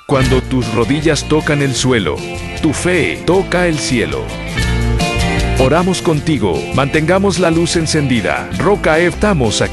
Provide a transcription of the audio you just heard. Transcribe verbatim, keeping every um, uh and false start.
Cuando tus rodillas tocan el suelo, tu fe toca el cielo. Oramos contigo, mantengamos la luz encendida. Roca estamos aquí.